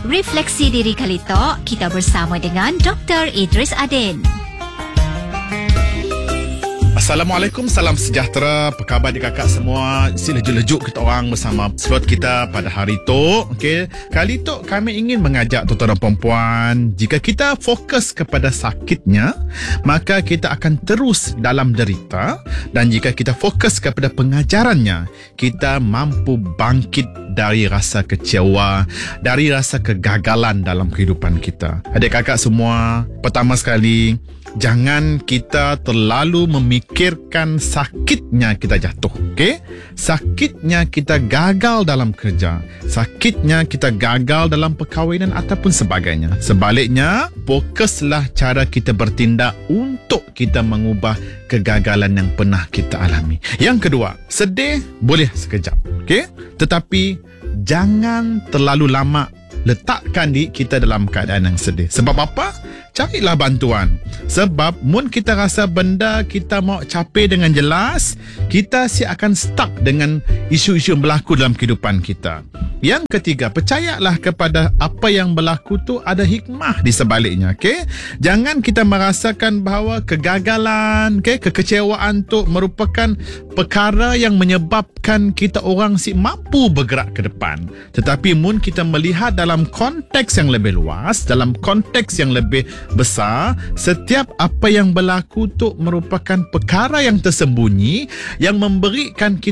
Refleksi Diri kali Tok, kita bersama dengan Dr. Idris Adin. Assalamualaikum, salam sejahtera. Apa khabar di kakak semua? Lejuk-lejuk kita orang bersama slot kita pada hari Tok. Okey, kali Tok kami ingin mengajak tuan-tuan dan puan-puan, jika kita fokus kepada sakitnya, maka kita akan terus dalam derita, dan jika kita fokus kepada pengajarannya, kita mampu bangkit dari rasa kecewa, dari rasa kegagalan dalam kehidupan kita. Adik kakak semua, pertama sekali, jangan kita terlalu memikirkan sakitnya kita jatuh, okey? Sakitnya kita gagal dalam kerja, sakitnya kita gagal dalam perkahwinan ataupun sebagainya. Sebaliknya, fokuslah cara kita bertindak untuk kita mengubah kegagalan yang pernah kita alami. Yang kedua, sedih boleh sekejap, okey? Tetapi jangan terlalu lama letakkan diri kita dalam keadaan yang sedih. Sebab apa? Carilah bantuan. Sebab mun kita rasa benda kita mau capai dengan jelas, kita akan stuck dengan isu-isu yang berlaku dalam kehidupan kita. Yang ketiga, percayalah kepada apa yang berlaku tu ada hikmah di sebaliknya, okey? Jangan kita merasakan bahawa kegagalan, okey, kekecewaan tu merupakan perkara yang menyebabkan kita orang mampu bergerak ke depan. Tetapi mun kita melihat dalam konteks yang lebih luas, dalam konteks yang lebih besar, setiap apa yang berlaku tu merupakan perkara yang tersembunyi yang memberikan kita